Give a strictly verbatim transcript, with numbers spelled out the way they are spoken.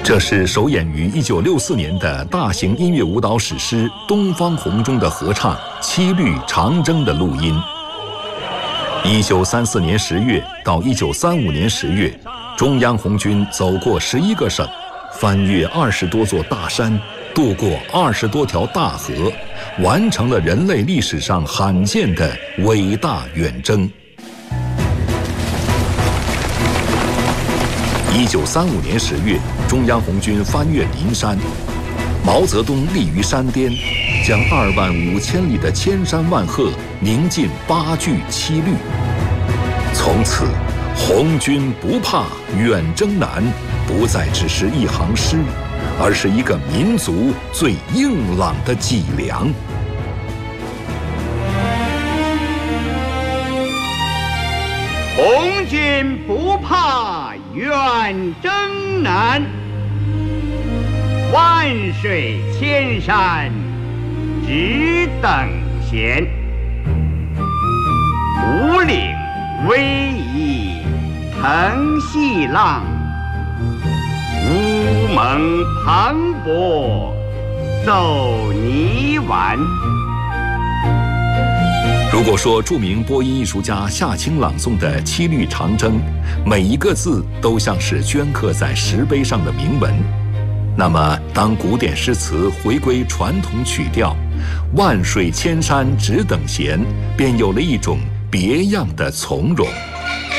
这是首演于一九六四年的大型音乐舞蹈史诗《东方红》中的合唱《七律长征》的录音。一九三四年十月到一九三五年十月，中央红军走过十一个省，翻越二十多座大山，渡过二十多条大河，完成了人类历史上罕见的伟大远征。一九三五年十月，中央红军翻越灵山，毛泽东立于山巅，将二万五千里的千山万壑凝进八句七律。从此，红军不怕远征难，不再只是一行诗，而是一个民族最硬朗的脊梁。 红军不怕远征难，万水千山只等闲。五岭逶迤腾细浪，乌蒙磅礴奏泥丸。 如果说著名播音艺术家夏青朗诵的《七律长征》，每一个字都像是镌刻在石碑上的铭文，那么当古典诗词回归传统曲调，万水千山只等闲，便有了一种别样的从容。